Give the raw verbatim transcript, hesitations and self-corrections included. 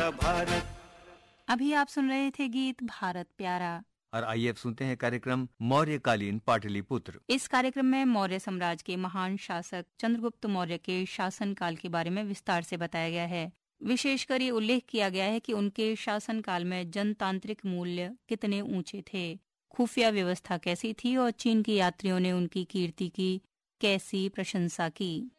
प्यारा भारत। अभी आप सुन रहे थे गीत भारत प्यारा। और आइए अब सुनते हैं कार्यक्रम मौर्यकालीन पाटलिपुत्र। इस कार्यक्रम में मौर्य साम्राज्य के महान शासक चंद्रगुप्त मौर्य के शासन काल के बारे में विस्तार से बताया गया है। विशेषकर ये उल्लेख किया गया है कि उनके शासन काल में जनतांत्रिक मूल्य कितने ऊंचे थे, खुफिया व्यवस्था कैसी थी और चीन के यात्रियों ने उनकी कीर्ति की कैसी प्रशंसा की।